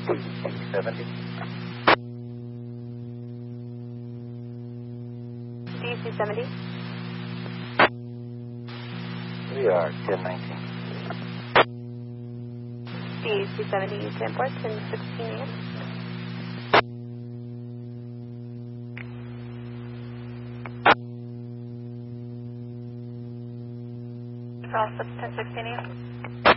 DC-70. DC-70. We are 1019. DC-70 transport 1016 units. Cross 1016 units.